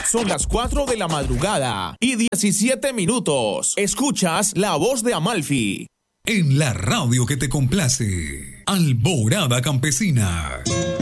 Son las 4 de la madrugada y 17 minutos. Escuchas La Voz de Amalfi. En la radio que te complace, Alborada Campesina.